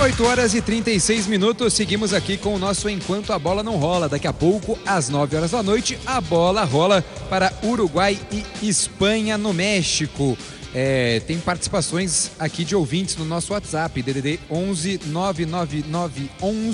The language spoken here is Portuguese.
8h36, seguimos aqui com o nosso Enquanto a Bola Não Rola. Daqui a pouco, às 9 horas da noite, a bola rola para Uruguai e Espanha no México. Tem participações aqui de ouvintes no nosso WhatsApp, DDD 11 999 11